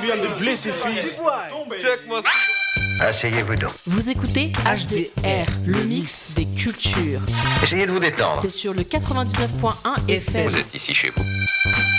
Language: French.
vient de blesser fils. Check-moi ça. Asseyez-vous donc. Vous écoutez HDR, le mix des cultures. Essayez de vous détendre. C'est sur le 99.1 FM. Vous êtes ici chez vous.